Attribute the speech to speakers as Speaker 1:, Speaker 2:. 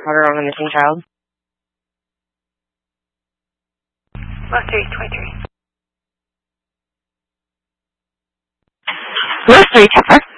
Speaker 1: Murder of a missing child.
Speaker 2: West 323.
Speaker 1: West 3 Tepper.